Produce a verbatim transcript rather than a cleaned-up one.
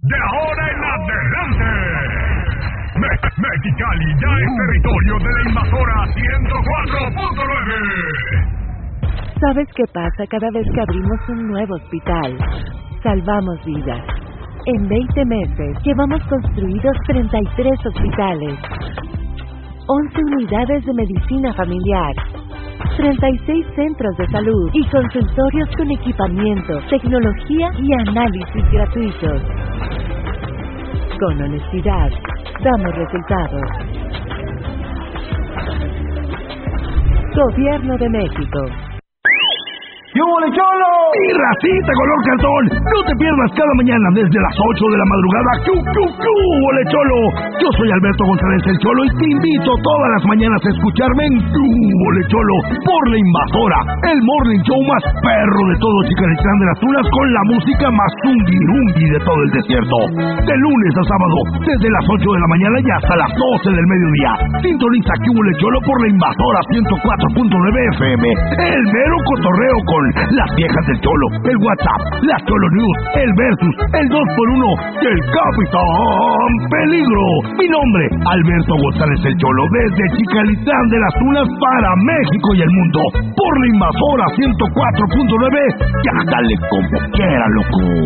de ahora en adelante. Me- Mexicali ya es territorio de la invasora ciento cuatro punto nueve. ¿Sabes qué pasa cada vez que abrimos un nuevo hospital? Salvamos vidas. En veinte meses llevamos construidos treinta y tres hospitales, once unidades de medicina familiar, treinta y seis centros de salud y consultorios con equipamiento, tecnología y análisis gratuitos. Con honestidad, damos resultados. Gobierno de México. ¡Yo, mole cholo! ¡Y racita color cartón! No te pierdas cada mañana desde las ocho de la madrugada. ¡Q, Q, Q, mole cholo! Yo soy Alberto González el Cholo y te invito todas las mañanas a escucharme en Q, mole cholo, por La Invasora, el morning show más perro de todo Chicalitlán de las Tunas, con la música más zungirungui de todo el desierto. De lunes a sábado, desde las ocho de la mañana y hasta las doce del mediodía. Sintoniza Q, mole cholo, por La Invasora ciento cuatro punto nueve F M. El mero cotorreo con las viejas del Cholo, el WhatsApp, las Cholo News, el Versus, el dos por uno y el Capitán Peligro. Mi nombre, Alberto González el Cholo, desde Chicalitlán de las Tunas para México y el mundo, por La Invasora ciento cuatro punto nueve. Ya dale como quiera, loco.